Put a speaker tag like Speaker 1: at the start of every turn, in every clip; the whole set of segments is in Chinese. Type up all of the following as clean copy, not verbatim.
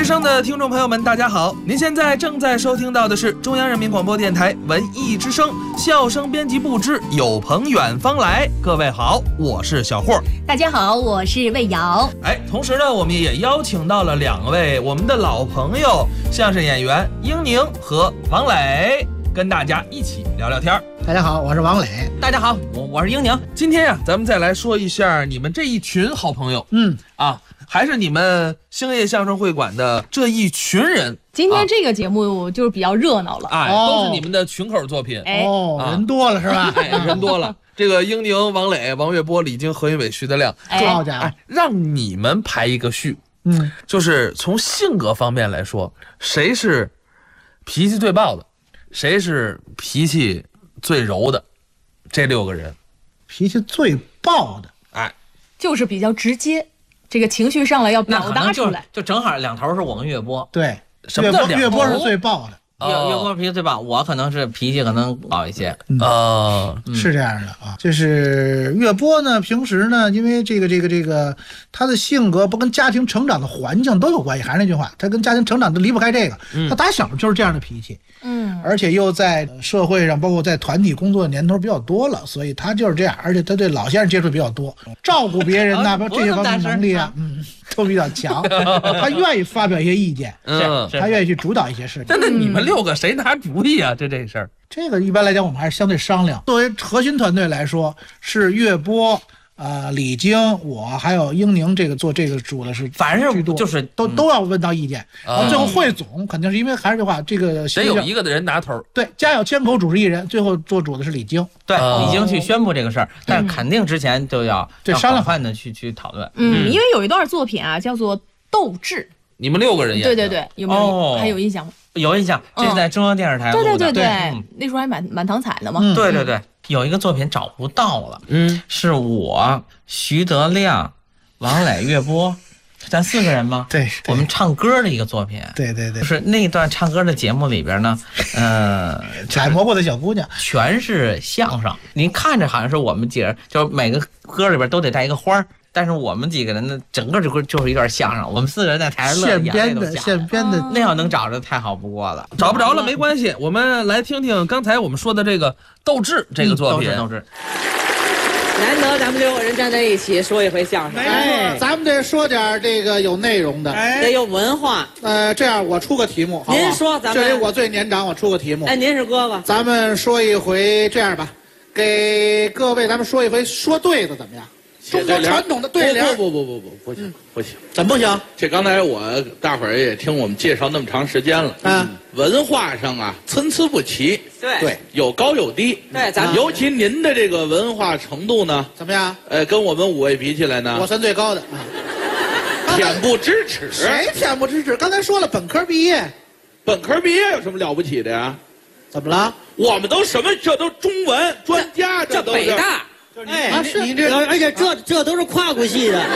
Speaker 1: 声的听众朋友们，大家好！您现在正在收听到的是中央人民广播电台文艺之声笑声编辑部之有朋远方来。各位好，我是小霍。
Speaker 2: 大家好，我是魏瑶。
Speaker 1: 同时呢，我们也邀请到了2位我们的老朋友，相声演员英宁和王磊，跟大家一起聊聊天。
Speaker 3: 大家好，我是王磊。
Speaker 4: 大家好，我是英宁。
Speaker 1: 今天呀，咱们再来说一下你们这一群好朋友。还是你们星夜相声会馆的这一群人。
Speaker 2: 今天这个节目就是比较热闹了，
Speaker 1: 都是你们的群口作品。
Speaker 3: 人多了是吧？
Speaker 1: 人多了。这个英宁、王磊、王月波、李菁、何云伟、徐德亮，
Speaker 3: 好家伙，
Speaker 1: 让你们排一个序。就是从性格方面来说，谁是脾气最暴的，谁是脾气最柔的，这6个人。
Speaker 3: 脾气最暴的，
Speaker 2: 就是比较直接。这个情绪上来要表达出来，
Speaker 4: 就正好两头是我跟月波。
Speaker 3: 对，
Speaker 1: 什么叫两头？
Speaker 3: 月波是最暴的。
Speaker 4: 月波脾气最暴，我可能是脾气可能暴一些。
Speaker 3: 是这样的啊，就是月波呢，平时呢，因为这个，他的性格不跟家庭成长的环境都有关系。还是那句话，他跟家庭成长都离不开这个。他打小就是这样的脾气。而且又在社会上，包括在团体工作的年头比较多了，所以他就是这样。而且他对老先生接触比较多，照顾别人呐，这些方面能力啊，都比较强。他愿意发表一些意见，他愿意去主导一些事情。
Speaker 1: 真的，你们6个谁拿主意啊？这事儿，
Speaker 3: 这个一般来讲我们还是相对商量。作为核心团队来说，是月波、李菁，我还有英宁，这个做这个主的是，
Speaker 4: 反正就是
Speaker 3: 都要问到意见。最后汇总肯定是因为还是这话，这个
Speaker 1: 得有一个的人拿头。
Speaker 3: 对，家有千口主是一人，最后做主的是李菁。
Speaker 4: 对，李菁去宣布这个事儿，但是肯定之前就要
Speaker 3: 商量
Speaker 4: 范的去讨论。
Speaker 2: 因为有一段作品啊，叫做《斗志》，
Speaker 1: 你们6个人演的。
Speaker 2: 对，有没有还有印象吗？
Speaker 4: 有印象，这是在中央电视台录的。
Speaker 2: 对，那时候还满堂彩的嘛。
Speaker 4: 对，有一个作品找不到了，是我、徐德亮、王磊、月波，咱4个人吗？
Speaker 3: 对，
Speaker 4: 我们唱歌的一个作品。
Speaker 3: 对，
Speaker 4: 就是那段唱歌的节目里边呢，
Speaker 3: 采蘑菇的小姑娘，
Speaker 4: 全是相声。您看着好像是我们几人，就每个歌里边都得带一个花儿。但是我们几个人呢，整个就是一段相声，我们4个人在台上乐
Speaker 3: 现编的，
Speaker 4: 那要能找着太好不过了。
Speaker 1: 找不着了没关系，我们来听听刚才我们说的这个《斗志》这个作品。
Speaker 4: 斗志，
Speaker 5: 难得咱们6个人站在一起说一回相声。
Speaker 3: 咱们得说点这个有内容的，
Speaker 5: 得有文化。
Speaker 3: 这样我出个题目，好不好？
Speaker 5: 您说，咱们
Speaker 3: 这里我最年长，我出个题目。
Speaker 5: 您是哥哥，
Speaker 3: 咱们说一回，这样吧，给各位咱们说一回说对子怎么样？中国传统的对联。
Speaker 6: 不行，
Speaker 3: 怎么不行？
Speaker 6: 这刚才大伙儿也听我们介绍那么长时间了，文化上啊参差不齐，
Speaker 5: 对，
Speaker 6: 有高有低，
Speaker 5: 对，咱们
Speaker 6: 尤其您的这个文化程度呢，
Speaker 3: 怎么样？
Speaker 6: 跟我们5位比起来呢，
Speaker 3: 我算最高的，
Speaker 6: 恬不知耻。
Speaker 3: 谁恬不知耻？刚才说了，本科毕业，
Speaker 6: 本科毕业有什么了不起的呀？
Speaker 3: 怎么了？
Speaker 6: 我们都什么？这都中文专家，
Speaker 5: 这
Speaker 6: 都是
Speaker 5: 北大。
Speaker 3: 是你这，
Speaker 5: 而且这都是跨国系的，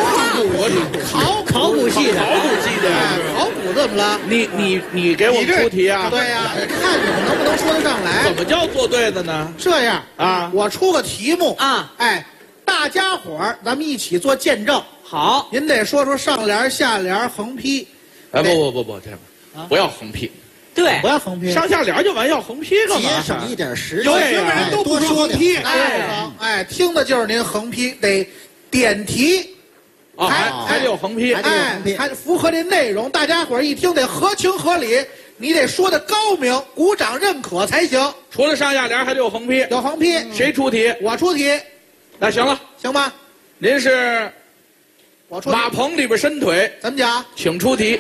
Speaker 5: 考古系的，
Speaker 3: 考古怎么了？
Speaker 6: 你给我们出题啊？
Speaker 3: 对呀，看你们能不能说得上来。
Speaker 6: 怎么叫做对的呢？
Speaker 3: 这样
Speaker 6: 啊，
Speaker 3: 我出个题目
Speaker 5: 啊，
Speaker 3: 大家伙儿咱们一起做见证。
Speaker 5: 好，
Speaker 3: 您得说出上联、下联、横批。
Speaker 6: 不，这样，不要横批。
Speaker 5: 对，
Speaker 3: 不要横批，
Speaker 6: 上下联就完，要横批干嘛？
Speaker 3: 节省一点时间。
Speaker 6: 有些人都不说横批，
Speaker 3: 听的就是您横批，得点题，
Speaker 6: 还得有横批，
Speaker 3: 还符合这内容，大家伙一听得合情合理，你得说的高明，鼓掌认可才行。
Speaker 6: 除了上下联，还得有横批，
Speaker 3: 有横批，
Speaker 6: 谁出题？
Speaker 3: 我出题。
Speaker 6: 那行了，
Speaker 3: 行吧？
Speaker 6: 您是
Speaker 3: 我出题。
Speaker 6: 马棚里边伸腿，
Speaker 3: 怎么讲？
Speaker 6: 请出题。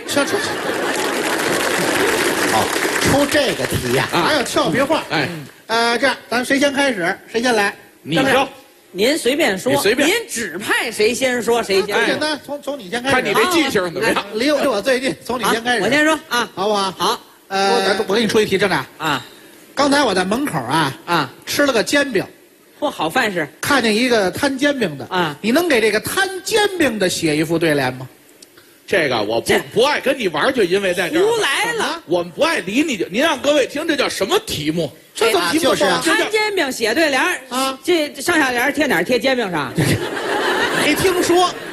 Speaker 3: 出这个题呀，还有俏皮话。这样，咱谁先开始？谁先来？
Speaker 6: 你说，
Speaker 5: 您随便说，您指派谁先说谁先。
Speaker 3: 简单，从你先开始。
Speaker 6: 看你这记性怎么样？
Speaker 3: 离我最近，从你先开始。
Speaker 5: 我先说啊，
Speaker 3: 好不好？
Speaker 5: 好。
Speaker 3: 我给你出一题，郑亮
Speaker 5: 啊。
Speaker 3: 刚才我在门口吃了个煎饼，
Speaker 5: 好饭食，
Speaker 3: 看见一个摊煎饼的
Speaker 5: 啊，
Speaker 3: 你能给这个摊煎饼的写一副对联吗？
Speaker 6: 这个我不爱跟你玩，就因为在这儿。
Speaker 5: 胡来了，
Speaker 6: 我们不爱理你。您让各位听，这叫什么题目？
Speaker 3: 这怎么题目？
Speaker 5: 就是摊煎饼写对联啊，这上下联贴哪儿？贴煎饼上。
Speaker 3: 没听说，